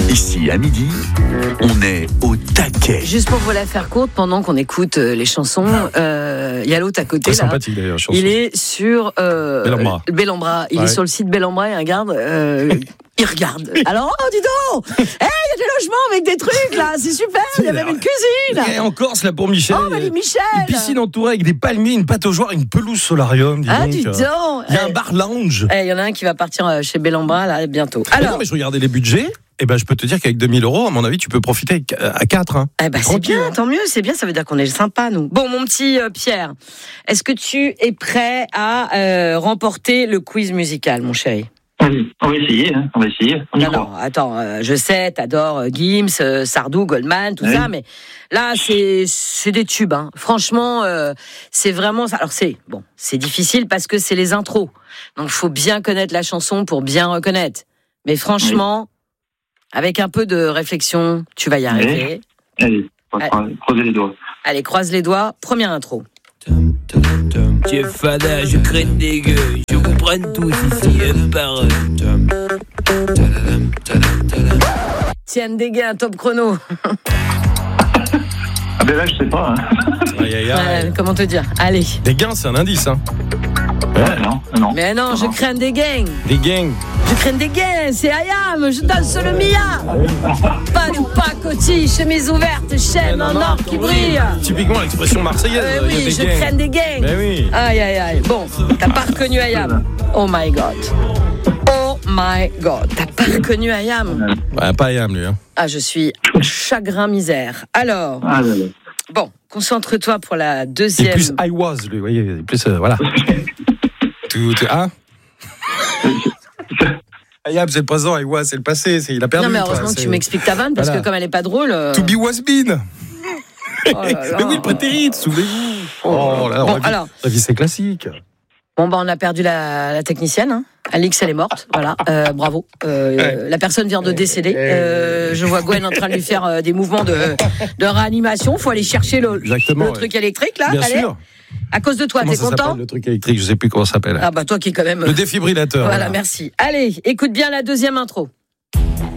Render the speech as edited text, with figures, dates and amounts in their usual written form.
Ici, à midi, on est au taquet. Juste pour vous la faire courte, pendant qu'on écoute les chansons, il y a l'autre à côté. Très là. sympathique d'ailleurs, chanson. Il est sur Bellambra. Il est sur le site Bellambra et il regarde. Alors, dis donc, il y a des logements avec des trucs là, c'est super. Il y a même une cuisine. Et en Corse, là, pour Michel. Oh, bah, Michel. Une piscine entourée avec des palmiers, une pataugeoire, une pelouse solarium. Dis donc. Il y a un bar lounge. Il y en a un qui va partir chez Bellambra là bientôt. Alors, mais je regardais les budgets. Et je peux te dire qu'avec 2000 €, à mon avis, tu peux profiter à 4. Hein. C'est bien, tant mieux, c'est bien, ça veut dire qu'on est sympa, nous. Bon, mon petit Pierre, est-ce que tu es prêt à remporter le quiz musical, mon chéri ? On va essayer, hein. Non, attends, je sais, t'adores Gims, Sardou, Goldman, tout ça, mais là, c'est des tubes, hein. Franchement, c'est vraiment ça. Alors, c'est difficile parce que c'est les intros. Donc, il faut bien connaître la chanson pour bien reconnaître. Mais franchement, avec un peu de réflexion, tu vas y arriver. Allez, croisez les doigts. Allez, croise les doigts. Première intro. Tiens, Fada, je craigne des gueules. Je vous prenne tous ici, un par un. Tiens, des gains, top chrono. Ah ben là, je sais pas. Hein. Comment te dire ? Allez. Des gains, c'est un indice. Hein. Non. Mais non, je crains des gangs. Des gangs. Je crains des gangs, c'est Ayam, je danse le Mia. Pas de pacotille, chemise ouverte, chaîne en or qui brille. Typiquement l'expression marseillaise. Oui, je crains des gangs. Mais oui. Aïe. Bon, t'as pas reconnu Ayam. Oh my God, t'as pas reconnu Ayam. Pas Ayam, lui. Hein. Je suis chagrin misère. Alors, bon, concentre-toi pour la deuxième. C'est plus I was, lui, vous voyez, plus, voilà. Ayam, c'est le présent, I was, c'est le passé, il a perdu. Non, mais heureusement que tu m'expliques ta vanne, parce que comme elle est pas drôle. To be was been. Oh là là. Mais oui, le prétérit, souvenez-vous. La vie, c'est classique. Bon, on a perdu la technicienne. Hein. Alix, elle est morte. Voilà, bravo. La personne vient de décéder. Je vois Gwen en train de lui faire des mouvements de réanimation. Faut aller chercher le truc électrique, là. Bien Allez. sûr. À cause de toi, comment t'es content ? Le truc électrique, je sais plus comment ça s'appelle. Toi qui est quand même... Le défibrillateur. Voilà, merci. Allez, écoute bien la deuxième intro.